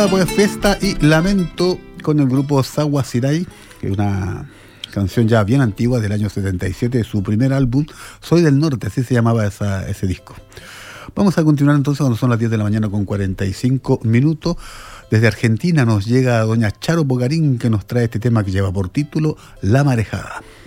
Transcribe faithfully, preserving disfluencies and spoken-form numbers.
Pues Fiesta y Lamento con el grupo Saguasiray, que es una canción ya bien antigua del año setenta y siete de su primer álbum, Soy del Norte, así se llamaba esa, ese disco. Vamos a continuar entonces cuando son las diez de la mañana con cuarenta y cinco minutos. Desde Argentina nos llega doña Charo Bogarín, que nos trae este tema que lleva por título La Marejada.